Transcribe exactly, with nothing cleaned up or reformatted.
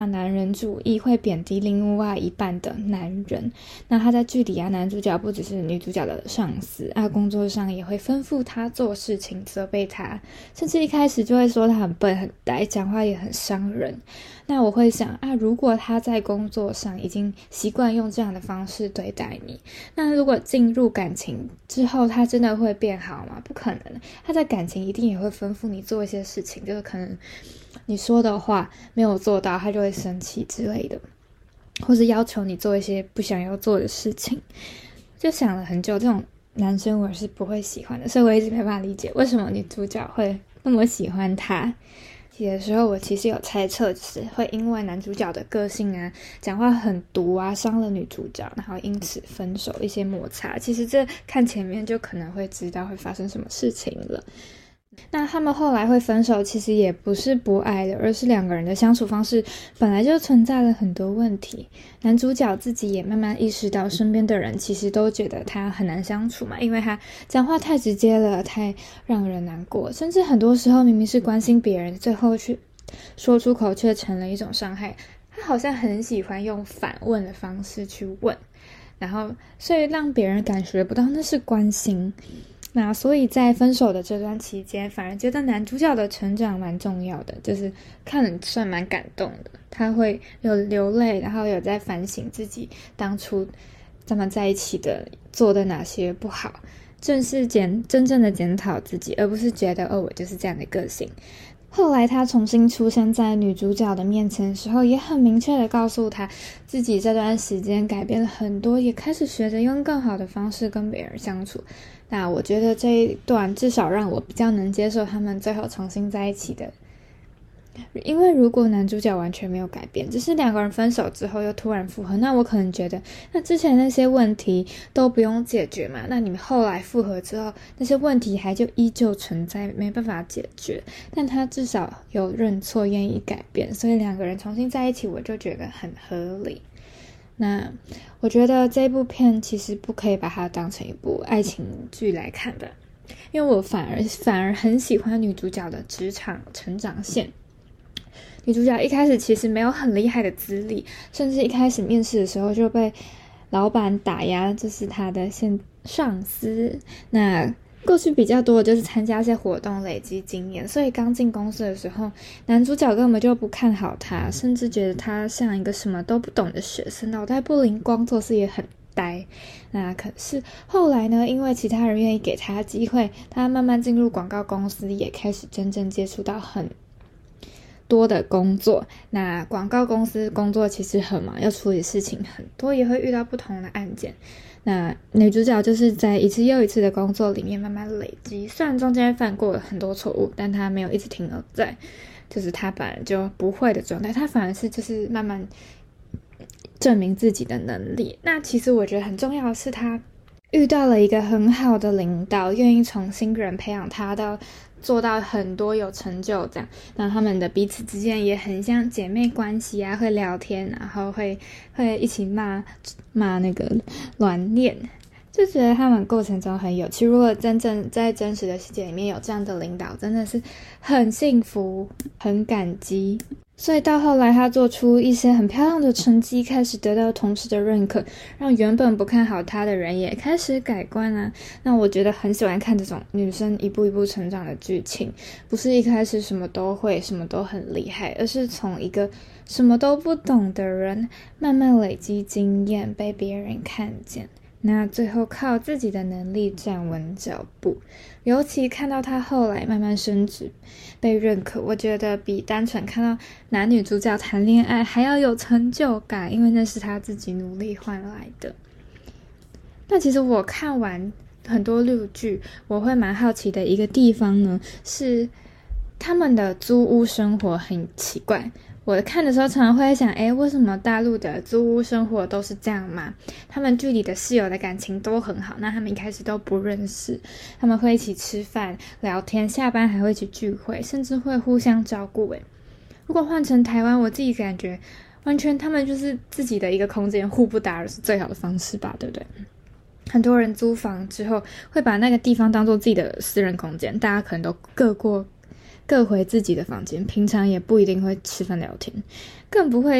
男人主义会贬低另外一半的男人。那他在剧里啊，男主角不只是女主角的上司啊，工作上也会吩咐他做事情，责备他，甚至一开始就会说他很笨很呆，讲话也很伤人。那我会想啊，如果他在工作上已经习惯用这样的方式对待你，那如果进入感情之后，他真的会变好吗？不可能。他在感情一定也会吩咐你做一些事情，就是可能你说的话没有做到，他就会生气之类的，或是要求你做一些不想要做的事情。就想了很久，这种男生我是不会喜欢的，所以我一直没办法理解为什么女主角会那么喜欢他。有的时候我其实有猜测，就是会因为男主角的个性啊，讲话很毒啊，伤了女主角，然后因此分手，一些摩擦。其实这看前面就可能会知道会发生什么事情了。那他们后来会分手，其实也不是不爱的，而是两个人的相处方式本来就存在了很多问题。男主角自己也慢慢意识到，身边的人其实都觉得他很难相处嘛，因为他讲话太直接了，太让人难过，甚至很多时候明明是关心别人，最后去说出口却成了一种伤害。他好像很喜欢用反问的方式去问，然后所以让别人感觉不到那是关心。那所以在分手的这段期间，反而觉得男主角的成长蛮重要的，就是看了算蛮感动的。他会有流泪，然后有在反省自己当初他们在一起的做的哪些不好，正是检真正的检讨自己，而不是觉得哦我就是这样的个性。后来他重新出现在女主角的面前的时候，也很明确的告诉她自己这段时间改变了很多，也开始学着用更好的方式跟别人相处。那我觉得这一段至少让我比较能接受他们最后重新在一起的。因为如果男主角完全没有改变，只是两个人分手之后又突然复合，那我可能觉得那之前那些问题都不用解决嘛，那你们后来复合之后那些问题还就依旧存在，没办法解决。但他至少有认错，愿意改变，所以两个人重新在一起，我就觉得很合理。那我觉得这部片其实不可以把它当成一部爱情剧来看的，因为我反而反而很喜欢女主角的职场成长线。女主角一开始其实没有很厉害的资历，甚至一开始面试的时候就被老板打压，这是她的现上司。那过去比较多的就是参加一些活动累积经验，所以刚进公司的时候，男主角根本就不看好他，甚至觉得他像一个什么都不懂的学生，脑袋不灵光，做事也很呆。那可是后来呢，因为其他人愿意给他机会，他慢慢进入广告公司，也开始真正接触到很多的工作。那广告公司工作其实很忙，要处理事情很多，也会遇到不同的案件。那女主角就是在一次又一次的工作里面慢慢累积，虽然中间犯过了很多错误，但她没有一直停留在就是她本来就不会的状态，她反而是就是慢慢证明自己的能力。那其实我觉得很重要的是，她遇到了一个很好的领导，愿意从新人培养她到做到很多有成就这样。那他们的彼此之间也很像姐妹关系啊，会聊天，然后会会一起骂骂那个乱念，就觉得他们过程中很有趣。如果真正在真实的世界里面有这样的领导，真的是很幸福，很感激。所以到后来他做出一些很漂亮的成绩，开始得到同事的认可，让原本不看好他的人也开始改观啊。那我觉得很喜欢看这种女生一步一步成长的剧情，不是一开始什么都会，什么都很厉害，而是从一个什么都不懂的人慢慢累积经验，被别人看见，那最后靠自己的能力站稳脚步。尤其看到他后来慢慢升职被认可，我觉得比单纯看到男女主角谈恋爱还要有成就感，因为那是他自己努力换来的。那其实我看完很多陆剧，我会蛮好奇的一个地方呢，是他们的租屋生活很奇怪。我看的时候常常会想，诶，为什么大陆的租屋生活都是这样嘛？他们剧里的室友的感情都很好，那他们一开始都不认识，他们会一起吃饭聊天，下班还会一起聚会，甚至会互相照顾。诶，如果换成台湾，我自己感觉完全他们就是自己的一个空间，互不打扰是最好的方式吧，对不对？很多人租房之后会把那个地方当做自己的私人空间，大家可能都各过各回自己的房间，平常也不一定会吃饭聊天，更不会